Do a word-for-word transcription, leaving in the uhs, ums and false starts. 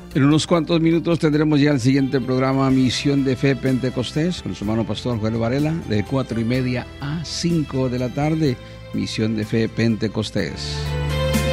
En unos cuantos minutos tendremos ya el siguiente programa Misión de Fe Pentecostés con su hermano pastor Joel Varela de cuatro y media a cinco de la tarde. Misión de Fe Pentecostés.